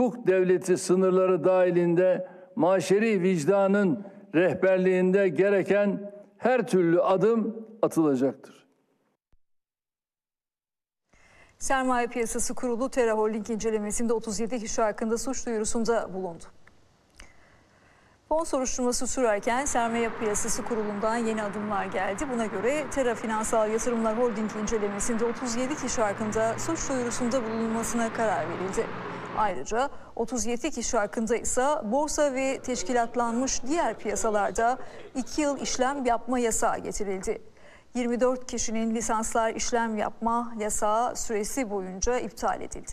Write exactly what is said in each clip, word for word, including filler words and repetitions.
hukuk devleti sınırları dahilinde maşeri vicdanın rehberliğinde gereken her türlü adım atılacaktır. Sermaye Piyasası Kurulu Terra Holding incelemesinde otuz yedi kişi hakkında suç duyurusunda bulundu. Fon soruşturması sürerken Sermaye Piyasası Kurulu'ndan yeni adımlar geldi. Buna göre Terra Finansal Yatırımlar Holding incelemesinde otuz yedi kişi hakkında suç duyurusunda bulunmasına karar verildi. Ayrıca otuz yedi kişi hakkında ise borsa ve teşkilatlanmış diğer piyasalarda iki yıl işlem yapma yasağı getirildi. yirmi dört kişinin lisanslar işlem yapma yasağı süresi boyunca iptal edildi.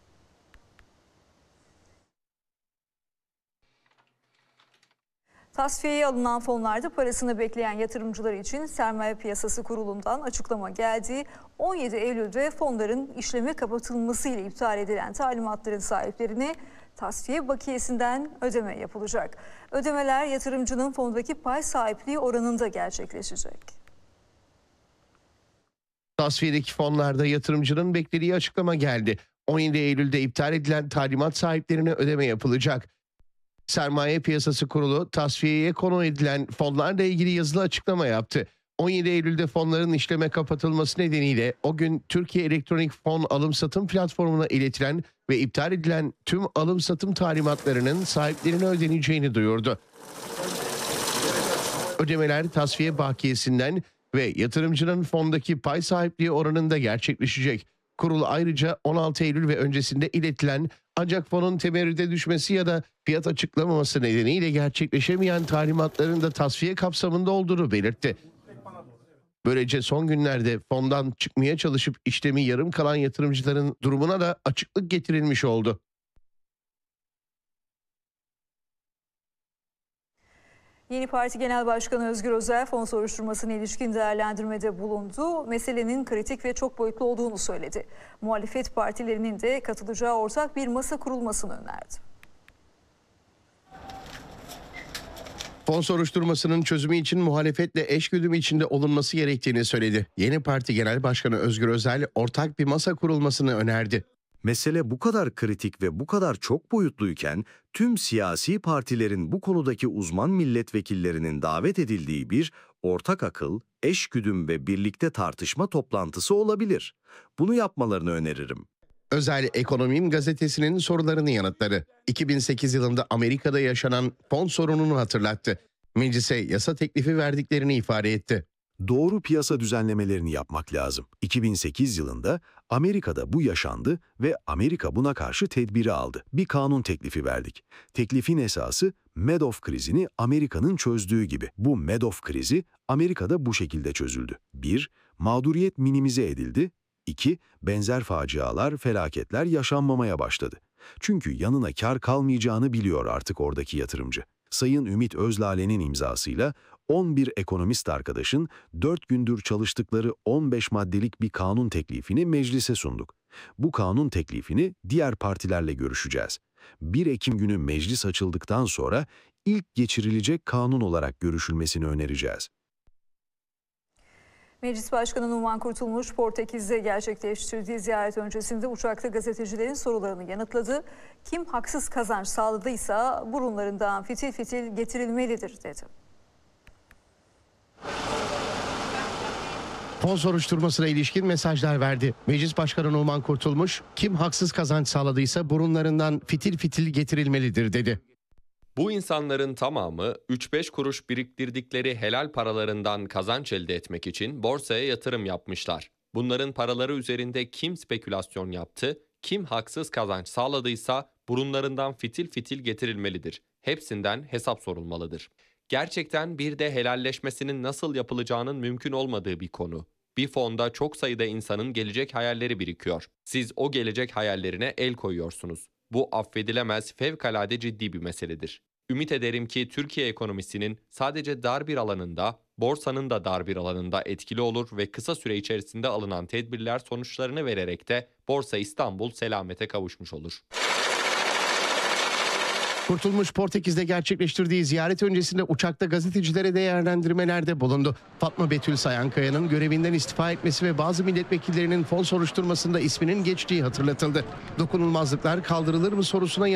Tasfiyeye alınan fonlarda parasını bekleyen yatırımcılar için Sermaye Piyasası Kurulu'ndan açıklama geldi. on yedi Eylül'de fonların işleme kapatılması ile iptal edilen talimatların sahiplerine tasfiye bakiyesinden ödeme yapılacak. Ödemeler yatırımcının fondaki pay sahipliği oranında gerçekleşecek. Tasfiyedeki fonlarda yatırımcının beklediği açıklama geldi. on yedi Eylül'de iptal edilen talimat sahiplerine ödeme yapılacak. Sermaye Piyasası Kurulu tasfiyeye konu edilen fonlarla ilgili yazılı açıklama yaptı. on yedi Eylül'de fonların işleme kapatılması nedeniyle o gün Türkiye Elektronik Fon Alım Satım Platformu'na iletilen ve iptal edilen tüm alım satım talimatlarının sahiplerine ödeneceğini duyurdu. Ödemeler tasfiye bakiyesinden ve yatırımcının fondaki pay sahipliği oranında gerçekleşecek. Kurul ayrıca on altı Eylül ve öncesinde iletilen ancak fonun temerrüde düşmesi ya da fiyat açıklamaması nedeniyle gerçekleşemeyen talimatların da tasfiye kapsamında olduğunu belirtti. Böylece son günlerde fondan çıkmaya çalışıp işlemi yarım kalan yatırımcıların durumuna da açıklık getirilmiş oldu. Yeni Parti Genel Başkanı Özgür Özel fon soruşturmasına ilişkin değerlendirmede bulundu. Meselenin kritik ve çok boyutlu olduğunu söyledi. Muhalefet partilerinin de katılacağı ortak bir masa kurulmasını önerdi. Fon soruşturmasının çözümü için muhalefetle eşgüdüm içinde olunması gerektiğini söyledi. Yeni Parti Genel Başkanı Özgür Özel ortak bir masa kurulmasını önerdi. Mesele bu kadar kritik ve bu kadar çok boyutluyken tüm siyasi partilerin bu konudaki uzman milletvekillerinin davet edildiği bir ortak akıl, eşgüdüm ve birlikte tartışma toplantısı olabilir. Bunu yapmalarını öneririm. Özel Ekonomim gazetesinin sorularını yanıtladı. iki bin sekiz yılında Amerika'da yaşanan fon sorununu hatırlattı. Meclise yasa teklifi verdiklerini ifade etti. Doğru piyasa düzenlemelerini yapmak lazım. iki bin sekiz yılında Amerika'da bu yaşandı ve Amerika buna karşı tedbiri aldı. Bir kanun teklifi verdik. Teklifin esası Madoff krizini Amerika'nın çözdüğü gibi. Bu Madoff krizi Amerika'da bu şekilde çözüldü. bir Mağduriyet minimize edildi. iki Benzer facialar, felaketler yaşanmamaya başladı. Çünkü yanına kar kalmayacağını biliyor artık oradaki yatırımcı. Sayın Ümit Özlale'nin imzasıyla on bir ekonomist arkadaşın dört gündür çalıştıkları on beş maddelik bir kanun teklifini meclise sunduk. Bu kanun teklifini diğer partilerle görüşeceğiz. bir Ekim günü meclis açıldıktan sonra ilk geçirilecek kanun olarak görüşülmesini önereceğiz. Meclis Başkanı Numan Kurtulmuş, Portekiz'de gerçekleştirdiği ziyaret öncesinde uçakta gazetecilerin sorularını yanıtladı. Kim haksız kazanç sağladıysa burunlarından fitil fitil getirilmelidir dedi. Fon soruşturmasına ilişkin mesajlar verdi. Meclis Başkanı Numan Kurtulmuş, kim haksız kazanç sağladıysa burunlarından fitil fitil getirilmelidir dedi. Bu insanların tamamı üç beş kuruş biriktirdikleri helal paralarından kazanç elde etmek için borsaya yatırım yapmışlar. Bunların paraları üzerinde kim spekülasyon yaptı, kim haksız kazanç sağladıysa burunlarından fitil fitil getirilmelidir. Hepsinden hesap sorulmalıdır. Gerçekten bir de helalleşmesinin nasıl yapılacağının mümkün olmadığı bir konu. Bir fonda çok sayıda insanın gelecek hayalleri birikiyor. Siz o gelecek hayallerine el koyuyorsunuz. Bu affedilemez, fevkalade ciddi bir meseledir. Ümit ederim ki Türkiye ekonomisinin sadece dar bir alanında, borsanın da dar bir alanında etkili olur ve kısa süre içerisinde alınan tedbirler sonuçlarını vererek de Borsa İstanbul selamete kavuşmuş olur. Kurtulmuş, Portekiz'de gerçekleştirdiği ziyaret öncesinde uçakta gazetecilere değerlendirmelerde bulundu. Fatma Betül Sayankaya'nın görevinden istifa etmesi ve bazı milletvekillerinin fon soruşturmasında isminin geçtiği hatırlatıldı. Dokunulmazlıklar kaldırılır mı sorusuna